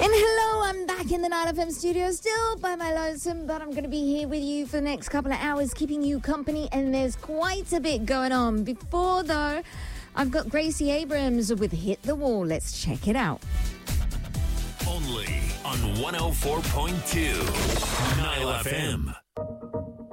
And hello, I'm back in the Night FM studio, still by my lonesome, but I'm going to be here with you for the next couple of hours, keeping you company, and there's quite a bit going on. Before, though, I've got Gracie Abrams with Hit the Wall. Let's check it out. Only on 104.2 Nile FM.